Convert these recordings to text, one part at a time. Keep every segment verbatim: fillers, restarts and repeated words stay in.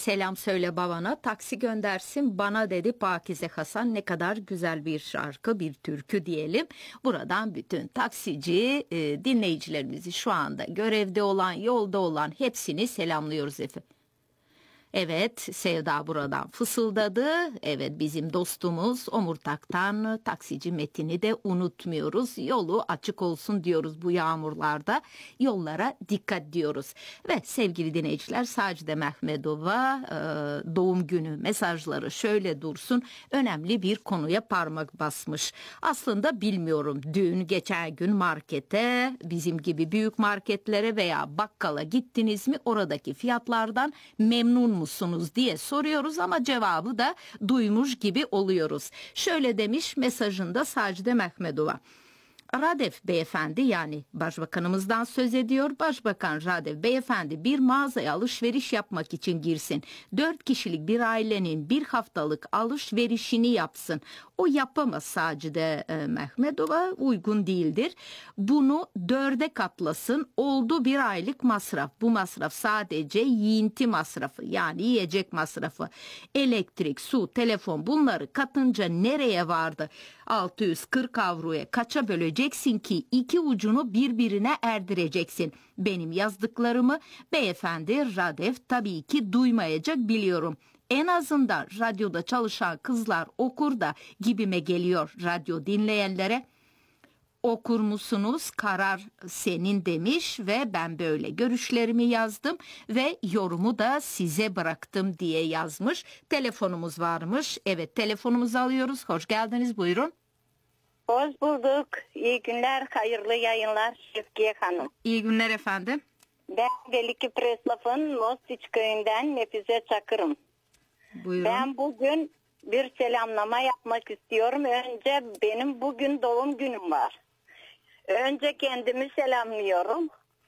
Selam söyle babana, taksi göndersin bana dedi Pakize Hasan. Ne kadar güzel bir şarkı, bir türkü diyelim. Buradan bütün taksici e, dinleyicilerimizi, şu anda görevde olan, yolda olan hepsini selamlıyoruz efendim. Evet, Sevda buradan fısıldadı. Evet, bizim dostumuz Omurtak'tan taksici Metin'i de unutmuyoruz. Yolu açık olsun diyoruz bu yağmurlarda. Yollara dikkat diyoruz. Ve sevgili dinleyiciler, Sacide Mehmedova e, doğum günü mesajları şöyle dursun. Önemli bir konuya parmak basmış. Aslında bilmiyorum, dün geçen gün markete, bizim gibi büyük marketlere veya bakkala gittiniz mi? Oradaki fiyatlardan memnun musunuz diye soruyoruz ama cevabı da duymuş gibi oluyoruz. Şöyle demiş mesajında Sacide Mehmedova. Radev Beyefendi, yani Başbakanımızdan söz ediyor. Başbakan Radev Beyefendi bir mağazaya alışveriş yapmak için girsin. Dört kişilik bir ailenin bir haftalık alışverişini yapsın. O yapamaz Sacide e, Mehmedova, uygun değildir. Bunu dörde katlasın, oldu bir aylık masraf. Bu masraf sadece yiyinti masrafı, yani yiyecek masrafı. Elektrik, su, telefon, bunları katınca nereye vardı? altı yüz kırk avroya kaça böleceksin ki iki ucunu birbirine erdireceksin? Benim yazdıklarımı beyefendi Radev tabii ki duymayacak biliyorum. En azından radyoda çalışan kızlar okur da gibime geliyor radyo dinleyenlere. Okur musunuz? Karar senin demiş ve ben böyle görüşlerimi yazdım ve yorumu da size bıraktım diye yazmış. Telefonumuz varmış. Evet, telefonumuzu alıyoruz. Hoş geldiniz, buyurun. Hoş bulduk. İyi günler, hayırlı yayınlar Şevkiye Hanım. İyi günler efendim. Ben Veliki Preslaf'ın Mostiç köyünden Nefize Çakır'ım. Buyurun. Ben bugün bir selamlama yapmak istiyorum. Önce benim bugün doğum günüm var. Önce kendimi selamlıyorum.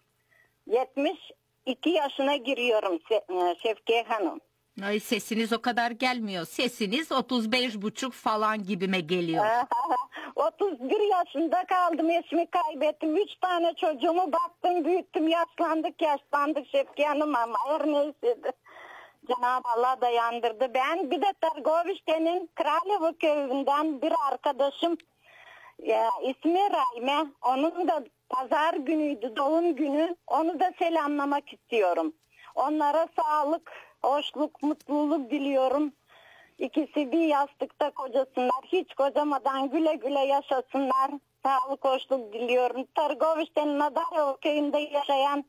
yetmiş iki yaşına giriyorum Şevkiye Hanım. Ay, sesiniz o kadar gelmiyor. Sesiniz otuz beş buçuk falan gibime geliyor. otuz bir yaşında kaldım, eşimi kaybettim. Üç tane çocuğumu baktım, büyüttüm, yaşlandık yaşlandık Şevkiye Hanım, ama her neyse de Cenab-ı Allah dayandırdı. Ben bir de Targovişte'nin Kraleva köyünden bir arkadaşım, ya, ismi Rahime, onun da pazar günüydü, doğum günü. Onu da selamlamak istiyorum. Onlara sağlık, hoşluk, mutluluk diliyorum. İkisi bir yastıkta kocasınlar. Hiç kocamadan güle güle yaşasınlar. Sağlık, hoşluk diliyorum. Targovişte'nin Nadarova köyünde yaşayan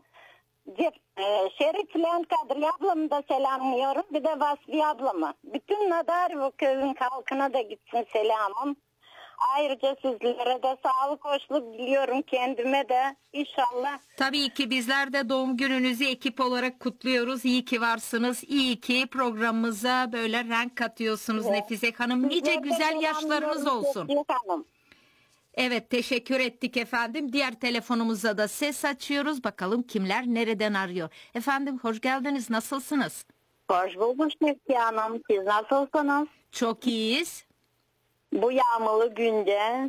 e, Şerif Lent Kadri ablamı da selamlıyorum. Bir de Vasfi ablamı. Bütün Nadarova köyün halkına da gitsin selamım. Ayrıca sizlere de sağlık, hoşluk diliyorum, kendime de inşallah. Tabii ki bizler de doğum gününüzü ekip olarak kutluyoruz. İyi ki varsınız. İyi ki programımıza böyle renk katıyorsunuz, evet. Nefize Hanım. Nice Sizlere güzel yaşlarınız olsun. Hanım. Evet, teşekkür ettik efendim. Diğer telefonumuza da ses açıyoruz. Bakalım kimler nereden arıyor. Efendim hoş geldiniz. Nasılsınız? Hoş bulduk Şevkiye Hanım. Siz nasılsınız? Çok iyiyiz. Bu yağmurlu günde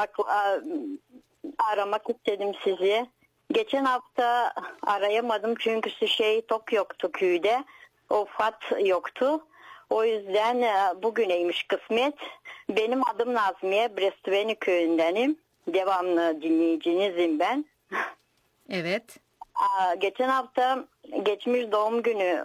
aramak istedim sizi. Geçen hafta arayamadım çünkü şey tok yoktu köyde. O fat yoktu. O yüzden bugüneymiş kısmet. Benim adım Nazmiye, Brestveni köyündenim. Devamlı dinleyicinizim ben. Evet. Geçen hafta geçmiş doğum günü